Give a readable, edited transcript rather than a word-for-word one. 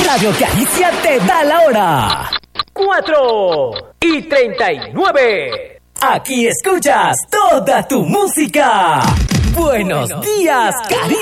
Radio Caricia te da la hora. 4:39. Aquí escuchas toda tu música. Buenos días, Caricia.